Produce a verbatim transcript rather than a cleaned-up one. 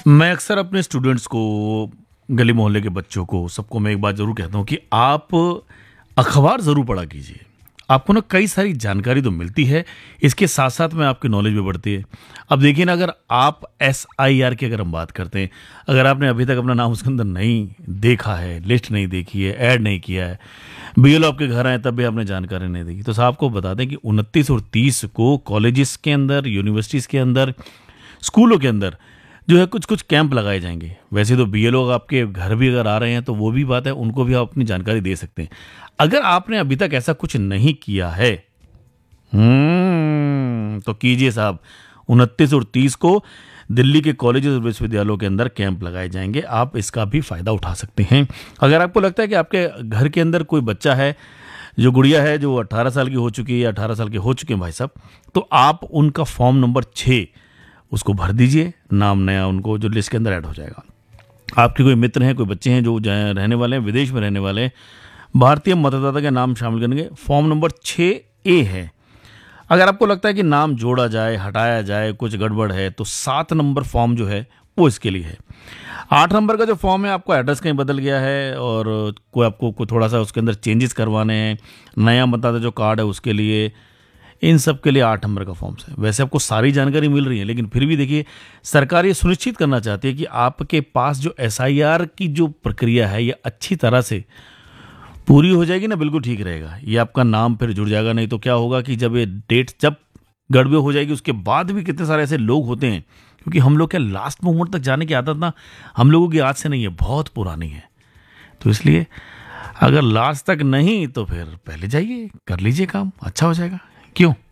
मैं अक्सर अपने स्टूडेंट्स को, गली मोहल्ले के बच्चों को, सबको मैं एक बात ज़रूर कहता हूँ कि आप अखबार ज़रूर पढ़ा कीजिए। आपको ना कई सारी जानकारी तो मिलती है, इसके साथ-साथ में आपकी नॉलेज भी बढ़ती है। अब देखिए ना, अगर आप एस आई आर की अगर हम बात करते हैं, अगर आपने अभी तक अपना नाम उसके अंदर नहीं देखा है, लिस्ट नहीं देखी है, ऐड नहीं किया है, बी एल ओ आपके घर आए तब भी आपने जानकारी नहीं दी, तो साहब को बता दें कि उनतीस और तीस को कॉलेजेस के अंदर, यूनिवर्सिटीज़ के अंदर, स्कूलों के अंदर जो है कुछ-कुछ कैंप लगाए जाएँगे। वैसे तो बी एल ओ आपके घर भी अगर आ रहे हैं तो वो भी बात है, उनको भी आप अपनी जानकारी दे सकते हैं। अगर आपने अभी तक ऐसा कुछ नहीं किया है, हम्म, तो कीजिए साहब। उनतीस और तीस को दिल्ली के कॉलेजेस और विश्वविद्यालयों के अंदर कैंप लगाए जाएँगे, आप इसका भी फ़ायदा उठा सकते हैं। अगर आपको लगता है कि आपके घर के अंदर कोई बच्चा है, जो गुड़िया है, जो अठारह साल की हो चुकी है या अठारह साल के हो चुके हैं भाई साहब, तो आप उनका फॉर्म नंबर छह उसको भर दीजिए, नाम नया उनको जो लिस्ट के अंदर ऐड हो जाएगा। आपके कोई मित्र हैं, कोई बच्चे हैं जो जाए रहने वाले हैं, विदेश में रहने वाले हैं, भारतीय मतदाता के नाम शामिल करेंगे, फॉर्म नंबर छह ए है। अगर आपको लगता है कि नाम जोड़ा जाए, हटाया जाए, कुछ गड़बड़ है, तो सात नंबर फॉर्म जो है वो इसके लिए है। आठ नंबर का जो फॉर्म है, आपको एड्रेस कहीं बदल गया है और कोई आपको को थोड़ा सा उसके अंदर चेंजेस करवाने हैं, नया मतदाता जो कार्ड है उसके लिए, इन सब के लिए आठ नंबर का फॉर्म्स है। वैसे आपको सारी जानकारी मिल रही है, लेकिन फिर भी देखिए, सरकार ये सुनिश्चित करना चाहती है कि आपके पास जो एस आई आर की जो प्रक्रिया है ये अच्छी तरह से पूरी हो जाएगी ना, बिल्कुल ठीक रहेगा। ये आपका नाम फिर जुड़ जाएगा, नहीं तो क्या होगा कि जब ये डेट जब गड़बड़ हो जाएगी, उसके बाद भी कितने सारे ऐसे लोग होते हैं, क्योंकि हम लोग क्या लास्ट मोमेंट तक जाने की आदत ना हम लोगों की आज से नहीं है, बहुत पुरानी है। तो इसलिए अगर लास्ट तक नहीं तो फिर पहले जाइए, कर लीजिए काम, अच्छा हो जाएगा। क्यों?